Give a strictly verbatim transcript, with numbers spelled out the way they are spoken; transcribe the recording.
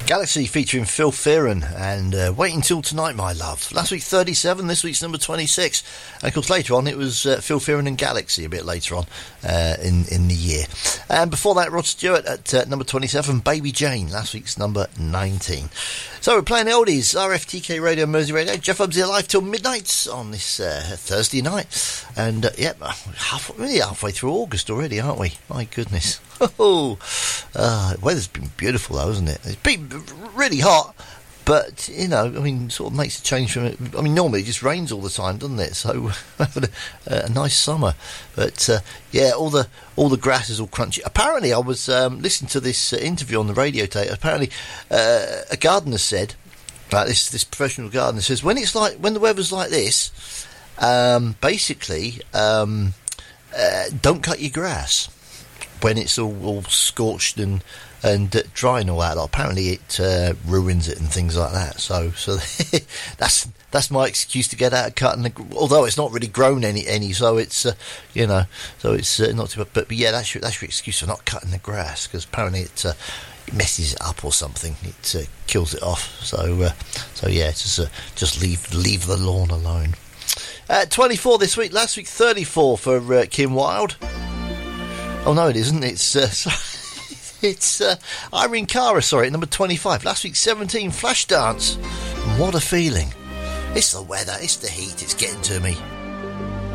Galaxy featuring Phil Fearon and uh, Wait Until Tonight, My Love. Last week thirty-seven, this week's number twenty-six. And of course later on it was uh, Phil Fearon and Galaxy a bit later on uh, in, in the year. And before that, Rod Stewart at uh, number twenty-seven, Baby Jane, last week's number nineteen. So we're playing the oldies, R F T K Radio, Mersey Radio. Jeff Hubbs here live till midnight on this uh, Thursday night. And uh, yeah, half, really halfway through August already, aren't we? My goodness. Oh, uh, weather's been beautiful though, hasn't it? It's been really hot, but you know, I mean, sort of makes a change from it. I mean, normally it just rains all the time, doesn't it? So having a, a nice summer, but uh, yeah, all the all the grass is all crunchy. Apparently, I was um, listening to this uh, interview on the radio today. Apparently, uh, a gardener said, like this this professional gardener says, when it's like when the weather's like this, um, basically, um, uh, don't cut your grass when it's all, all scorched and and uh, dry and all that. Apparently it uh, ruins it and things like that. So so that's that's my excuse to get out of cutting the, although it's not really grown any any so it's uh, you know so it's uh, not too but, but yeah that's your, that's your excuse for not cutting the grass, because apparently it, uh, it messes it up or something. It uh, kills it off. So uh, so yeah, just uh, just leave leave the lawn alone. Uh, twenty-four this week. Last week thirty-four for uh, Kim Wilde. Oh no, it isn't. It's uh, it's uh, Irene Cara. Sorry, at number twenty-five. Last week seventeen. Flashdance. What a feeling! It's the weather. It's the heat. It's getting to me.